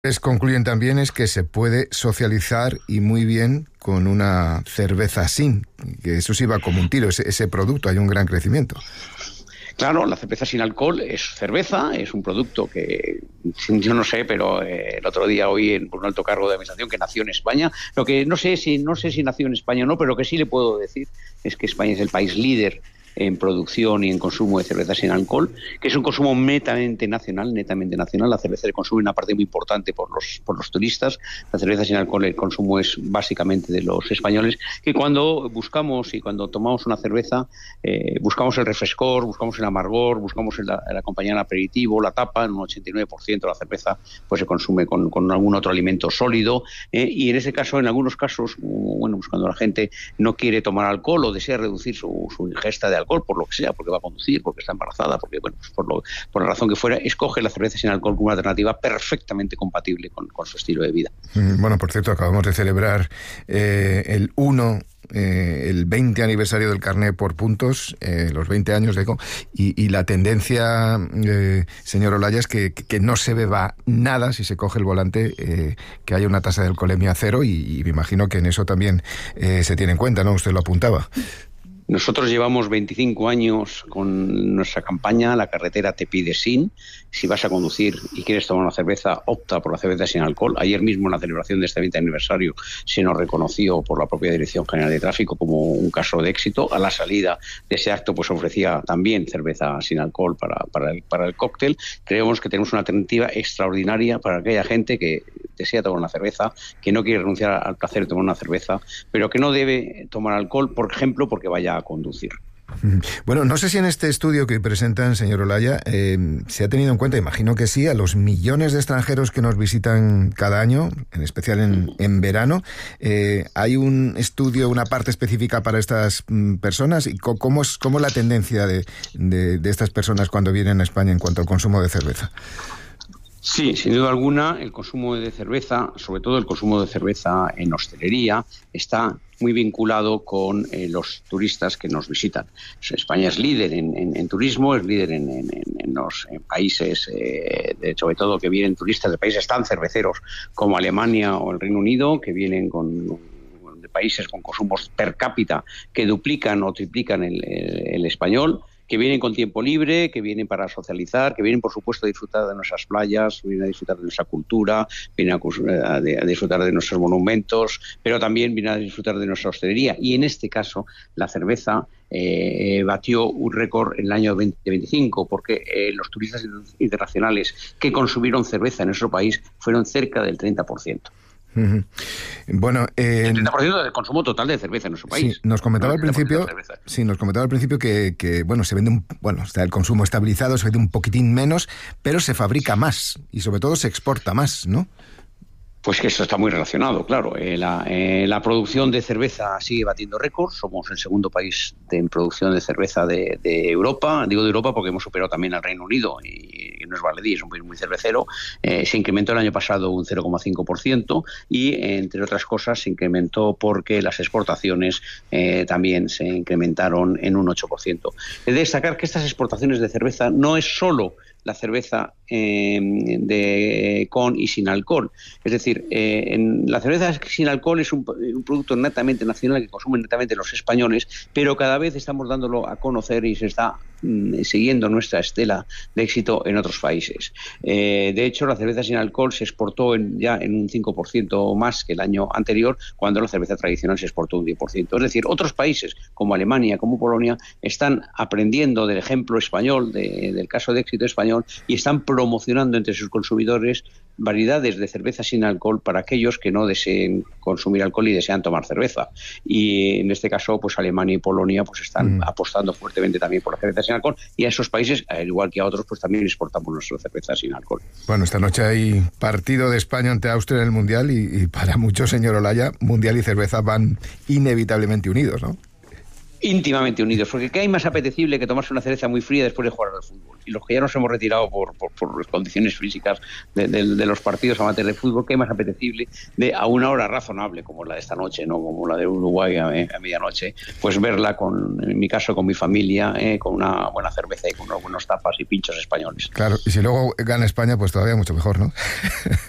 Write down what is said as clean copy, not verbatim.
Concluyen también es que se puede socializar y muy bien con una cerveza sin, que eso sí va como un tiro, ese producto, hay un gran crecimiento. Claro, la cerveza sin alcohol es cerveza, es un producto que yo no sé, pero el otro día oí por un alto cargo de administración que nació en España. Lo que no sé si nació en España o no, pero lo que sí le puedo decir es que España es el país líder en producción y en consumo de cerveza sin alcohol, que es un consumo netamente nacional. La cerveza se consume una parte muy importante por los turistas. La cerveza sin alcohol, el consumo es básicamente de los españoles, que cuando buscamos y cuando tomamos una cerveza, buscamos el refrescor, buscamos el amargor, buscamos el acompañar el aperitivo, la tapa. En un 89% la cerveza pues se consume con algún otro alimento sólido, y en ese caso, en algunos casos, bueno, pues cuando la gente no quiere tomar alcohol o desea reducir su ingesta de alcohol, por lo que sea, porque va a conducir, porque está embarazada, porque bueno, pues por la razón que fuera, escoge la cerveza sin alcohol como una alternativa perfectamente compatible con su estilo de vida. Bueno, por cierto, acabamos de celebrar el 20 aniversario del carné por puntos, los 20 años de ECO, y la tendencia, señor Olaya, es que no se beba nada si se coge el volante, que haya una tasa de alcoholemia cero, y me imagino que en eso también se tiene en cuenta, ¿no? Usted lo apuntaba. Nosotros llevamos 25 años con nuestra campaña La carretera te pide sin. Si vas a conducir y quieres tomar una cerveza, opta por la cerveza sin alcohol. Ayer mismo, en la celebración de este 20 aniversario, se nos reconoció por la propia Dirección General de Tráfico como un caso de éxito. A la salida de ese acto pues ofrecía también cerveza sin alcohol para el cóctel. Creemos que tenemos una alternativa extraordinaria para aquella gente que desea tomar una cerveza, que no quiere renunciar al placer de tomar una cerveza, pero que no debe tomar alcohol, por ejemplo, porque vaya a conducir. Bueno, no sé si en este estudio que presentan, señor Olaya, se ha tenido en cuenta, imagino que sí, a los millones de extranjeros que nos visitan cada año, en especial en verano. ¿Hay un estudio, una parte específica para estas personas? ¿Y cómo es la tendencia de estas personas cuando vienen a España en cuanto al consumo de cerveza? Sí, sin duda alguna, el consumo de cerveza, sobre todo el consumo de cerveza en hostelería, está muy vinculado con los turistas que nos visitan. España es líder en turismo, es líder en los países, sobre todo que vienen turistas de países tan cerveceros como Alemania o el Reino Unido, que vienen de países con consumos per cápita que duplican o triplican el español, que vienen con tiempo libre, que vienen para socializar, que vienen, por supuesto, a disfrutar de nuestras playas, vienen a disfrutar de nuestra cultura, vienen a disfrutar de nuestros monumentos, pero también vienen a disfrutar de nuestra hostelería. Y en este caso, la cerveza batió un récord en el año 2025, porque los turistas internacionales que consumieron cerveza en nuestro país fueron cerca del 30%. Bueno, el 30% del consumo total de cerveza en nuestro país. Sí, nos comentaba al principio que bueno, se vende está el consumo estabilizado, se vende un poquitín menos, pero se fabrica más y sobre todo se exporta más, ¿no? Pues que eso está muy relacionado, claro. La producción de cerveza sigue batiendo récords. Somos el segundo país en producción de cerveza de Europa. Digo de Europa porque hemos superado también al Reino Unido, y no es baladí, es un país muy cervecero. Se incrementó el año pasado un 0,5%, y, entre otras cosas, se incrementó porque las exportaciones también se incrementaron en un 8%. He de destacar que estas exportaciones de cerveza no es solo la cerveza con y sin alcohol. Es decir, la cerveza sin alcohol es un producto netamente nacional que consumen netamente los españoles, pero cada vez estamos dándolo a conocer y se está siguiendo nuestra estela de éxito en otros países. De hecho, la cerveza sin alcohol se exportó ya en un 5% más que el año anterior, cuando la cerveza tradicional se exportó un 10%. Es decir, otros países como Alemania, como Polonia, están aprendiendo del ejemplo español, del caso de éxito español, y están promocionando entre sus consumidores variedades de cerveza sin alcohol para aquellos que no deseen consumir alcohol y desean tomar cerveza. Y en este caso, pues Alemania y Polonia pues están apostando fuertemente también por la cerveza sin alcohol, y a esos países, al igual que a otros, pues también exportamos nuestra cerveza sin alcohol. Bueno, esta noche hay partido de España ante Austria en el Mundial, y para muchos, señor Olaya, Mundial y cerveza van inevitablemente unidos, ¿no? Íntimamente unidos, porque ¿qué hay más apetecible que tomarse una cerveza muy fría después de jugar al fútbol? Y los que ya nos hemos retirado por las condiciones físicas de los partidos amateurs de fútbol, ¿qué hay más apetecible a una hora razonable como la de esta noche, no como la de Uruguay a medianoche? Pues verla, en mi caso, con mi familia, con una buena cerveza y con unos buenos tapas y pinchos españoles. Claro, y si luego gana España, pues todavía mucho mejor, ¿no?